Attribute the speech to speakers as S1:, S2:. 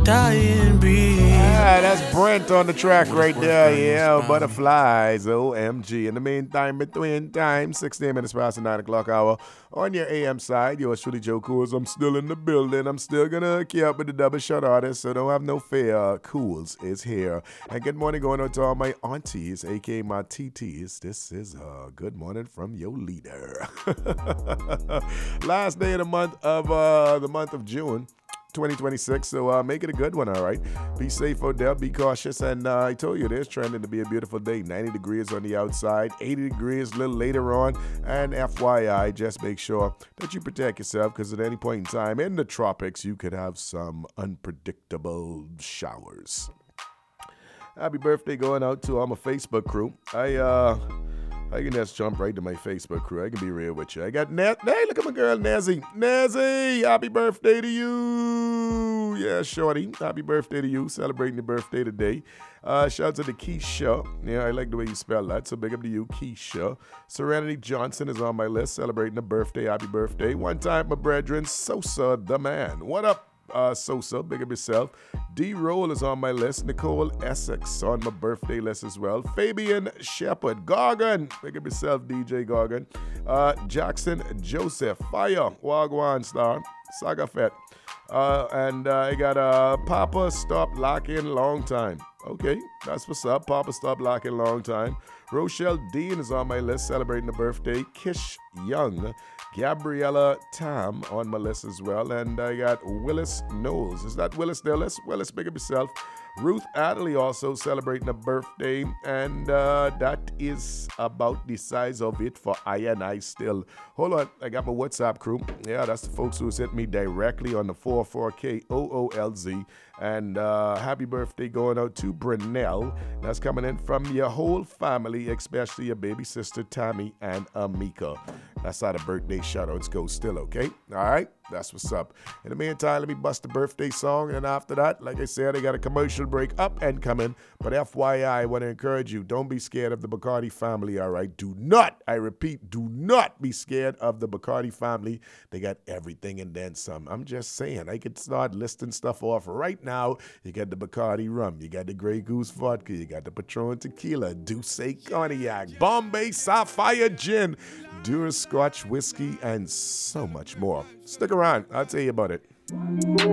S1: dying breed.
S2: That's Brent on the track right there. Yeah, butterflies. OMG. In the meantime, between time, 16 minutes past the 9 o'clock hour. On your AM side, yours truly, Joe Cools. I'm still in the building. I'm still gonna keep up with the double shot artist, so don't have no fear. Cools is here. And good morning going on to all my aunties, aka my TTs. This is good morning from your leader. Last day of the month of June. 2026, so make it a good one, all right? Be safe out there, be cautious, and I told you, it's trending to be a beautiful day. 90 degrees on the outside, 80 degrees a little later on, and FYI, just make sure that you protect yourself, because at any point in time in the tropics, you could have some unpredictable showers. Happy birthday going out to all my Facebook crew. I can just jump right to my Facebook crew. I can be real with you. I got hey, look at my girl Nezzy. Nezzy, happy birthday to you. Yeah, shorty, happy birthday to you. Celebrating your birthday today. Shout out to the Keisha. Yeah, I like the way you spell that. So big up to you, Keisha. Serenity Johnson is on my list, celebrating a birthday. Happy birthday. One time, my brethren, Sosa the man. What up? Sosa, big up yourself. D-Roll is on my list. Nicole Essex on my birthday list as well. Fabian Shepard. Gargan, big up yourself, DJ Gargan. Jackson Joseph. Fire. Wagwan Star. Saga Fett. And I got Papa Stop Locking Long Time. Okay, that's what's up. Papa Stop Locking Long Time. Rochelle Dean is on my list, celebrating the birthday. Kish Young. Gabriella Tam on my list as well. And I got Willis Knowles. Is that Willis Knowles? Willis, big up yourself. Ruth Adderley also celebrating a birthday. And that is about the size of it for I and I still. Hold on, I got my WhatsApp crew. Yeah, that's the folks who sent me directly on the 44KOOLZ. And happy birthday going out to Brunel. That's coming in from your whole family, especially your baby sister Tammy and Amika. That's how the birthday shoutouts go still, okay? All right? That's what's up. In the meantime, let me bust the birthday song. And after that, like I said, I got a commercial break up and coming. But FYI, I want to encourage you, don't be scared of the Bacardi family, all right? Do not, I repeat, do not be scared of the Bacardi family. They got everything and then some. I'm just saying, I could start listing stuff off right now. You got the Bacardi rum, you got the Grey Goose vodka, you got the Patron tequila, Douce cognac, Bombay Sapphire gin, Dura Scotch whiskey, and so much more. Stick around. I'll tell you about it.